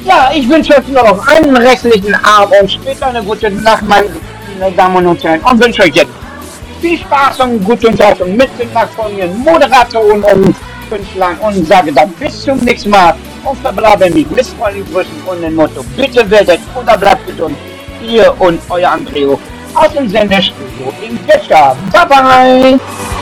Ja, ich wünsche euch noch einen restlichen Abend und später eine gute Nacht, meine Damen und Herren. Und wünsche euch jetzt viel Spaß und gute Unterhaltung mit den nachfolgenden Moderatoren und Künstlern und sage dann bis zum nächsten Mal und verbleibe mit missfreundlichen Grüßen und dem Motto: Bitte werdet oder bleibt gesund. Ihr und euer Andreo aus dem Sendestudio in Gescher. Bye bye!